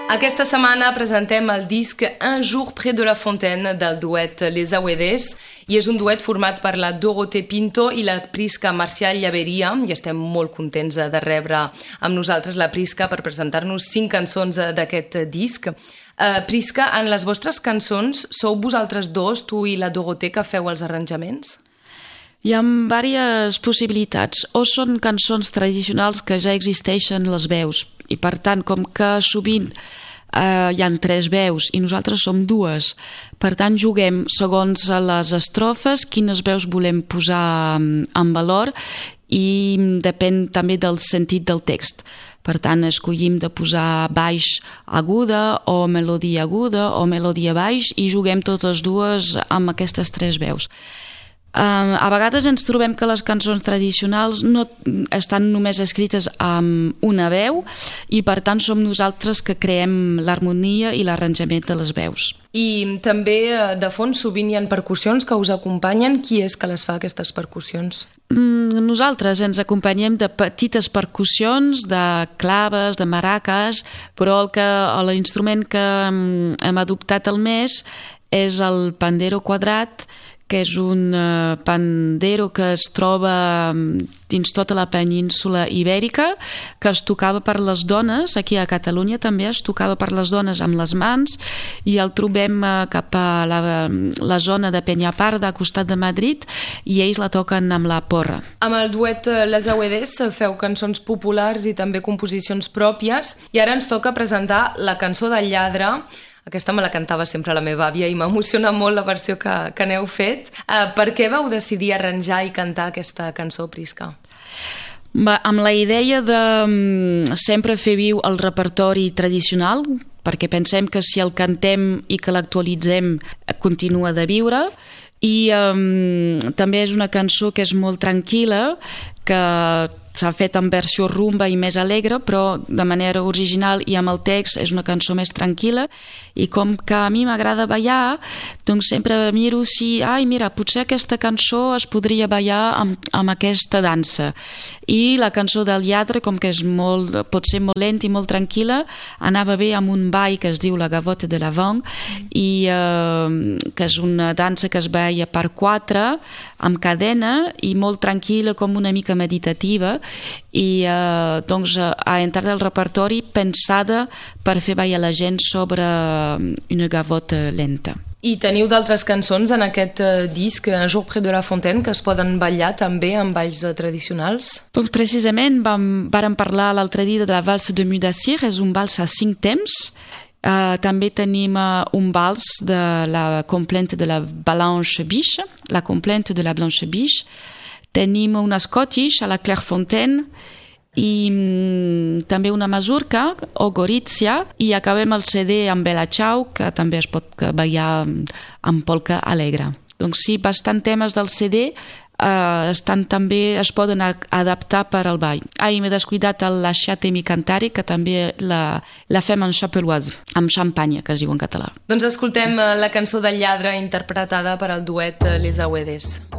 Aquesta setmana presentem el disc Un jour près de la fontaine del duet Les Aueders i és un duet format per la Dorothée Pinto i la Prisca Marcial Llaveria i estem molt contents de rebre amb nosaltres la Prisca per presentar-nos 5 cançons d'aquest disc. Prisca, en les vostres cançons sou vosaltres dos, tu i la Dorothée, que feu els arranjaments? Hi ha diverses possibilitats. O són cançons tradicionals que ja existeixen les veus i per tant, com que sovint hi ha 3 veus i nosaltres som 2, per tant juguem segons les estrofes quines veus volem posar en valor i depèn també del sentit del text. Per tant, escollim de posar baix aguda o melodia aguda o melodia baix i juguem totes dues amb aquestes 3 veus. A vegades ens trobem que les cançons tradicionals no estan només escrites amb una veu i per tant som nosaltres que creem l'harmonia i l'arranjament de les veus. I també de fons sovint hi ha percussions que us acompanyen. Qui és que les fa, aquestes percussions? Nosaltres ens acompanyem de petites percussions, de claves, de maraques, però l'instrument que hem adoptat el més és el pandero quadrat, que és un pandero que es troba dins tota la península ibèrica, que es tocava per les dones, aquí a Catalunya també es tocava per les dones amb les mans, i el trobem cap a la zona de Peñaparda, al costat de Madrid, i ells la toquen amb la porra. Amb el duet Les Aueders feu cançons populars i també composicions pròpies, i ara ens toca presentar la cançó del lladre. Aquesta me la cantava sempre la meva àvia i m'emociona molt la versió que n'heu fet. Per què vau decidir arranjar i cantar aquesta cançó, Prisca? Amb la idea de sempre fer viu el repertori tradicional, perquè pensem que si el cantem i que l'actualitzem continua de viure, i també és una cançó que és molt tranquil·la, que s'ha fet en versió rumba i més alegre, però de manera original i amb el text és una cançó més tranquil·la, i com que a mi m'agrada ballar, doncs sempre miro si, mira, potser aquesta cançó es podria ballar amb aquesta dansa. I la cançó del lladre, com que pot ser molt lenta i molt tranquil·la, anava bé amb un ball que es diu la gavotte de l'avant, i que és una dansa que es balla per 4, amb cadena, i molt tranquil·la, com una mica meditativa, i doncs ha entrat al repertori pensada per fer ballar la gent sobre una gavotte lenta. I teniu d'altres cançons en aquest disc, Un jour près de la fontaine, que es poden ballar també amb balls tradicionals? Doncs precisament vàrem parlar l'altre dia de la valse de Mudassir, és un vals a 5 temps. També tenim un vals de la complainte de la Blanche Biche, la complainte de la Blanche Biche. Tenim una Scottish a la Clairefontaine i també una mazurka o Gorizia, i acabem el CD amb Bella Ciao, que també es pot ballar amb polka alegre. Doncs sí, bastant temes del CD també es poden adaptar per al ball. M'he descuidat el Lasciatemi cantare, que també la fem en chapeloise, amb xampanya, que es diu en català. Doncs escoltem la cançó del lladre interpretada per el duet Les Aueders.